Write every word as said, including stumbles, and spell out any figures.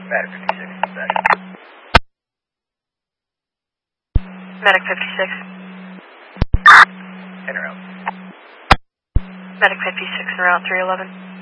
Medic fifty-six, possession. Medic fifty-six. In or out. Medic fifty-six, around three eleven.